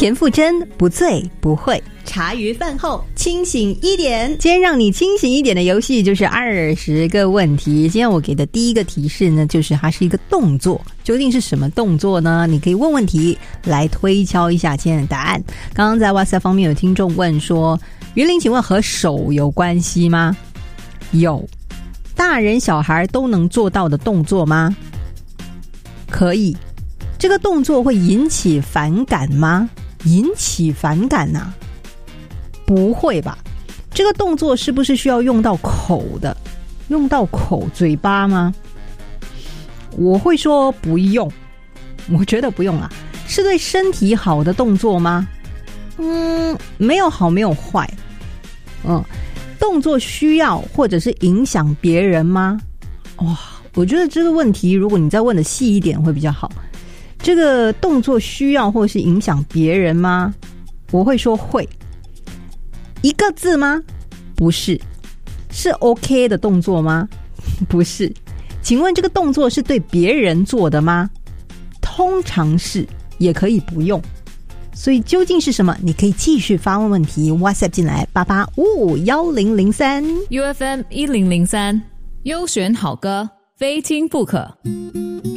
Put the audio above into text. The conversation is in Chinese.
前腹针，不醉不会。茶余饭后清醒一点。今天让你清醒一点的游戏就是20个问题。今天我给的第一个提示呢，就是它是一个动作，究竟是什么动作呢？你可以问问题来推敲一下今天的答案。刚刚在 WhatsApp 方面有听众问说，云林请问和手有关系吗？有。大人小孩都能做到的动作吗？可以。这个动作会引起反感吗？引起反感啊？不会吧。这个动作是不是需要用到口的？用到口嘴巴吗？我会说不用，我觉得不用啊。是对身体好的动作吗？没有好没有坏。动作需要或者是影响别人吗？哇，我觉得这个问题如果你再问的细一点会比较好。这个动作需要或是影响别人吗？我会说会。一个字吗？不是。是 OK 的动作吗？不是。请问这个动作是对别人做的吗？通常是，也可以不用。所以究竟是什么？你可以继续发问问题 WhatsApp 进来88551003 UFM 1003优选好歌，非听不可。